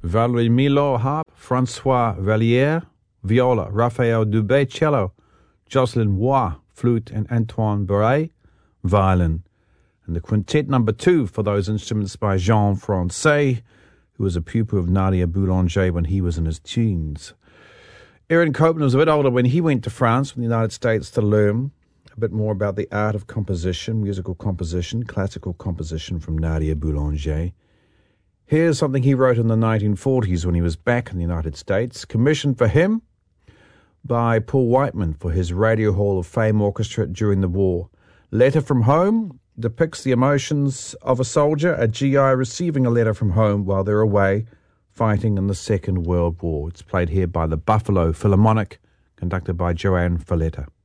Valerie Milo, harp. Francois Valliere, viola. Raphael Dubé, cello. Jocelyn Roy, flute. And Antoine Barret, violin. And the quintet number 2 for those instruments by Jean Francais, who was a pupil of Nadia Boulanger when he was in his teens. Aaron Copland was a bit older when he went to France from the United States to learn a bit more about the art of composition, musical composition, classical composition from Nadia Boulanger. Here's something he wrote in the 1940s when he was back in the United States, commissioned for him by Paul Whiteman for his Radio Hall of Fame orchestra during the war. Letter from Home depicts the emotions of a soldier, a GI, receiving a letter from home while they're away fighting in the Second World War. It's played here by the Buffalo Philharmonic, conducted by Joanne Falletta.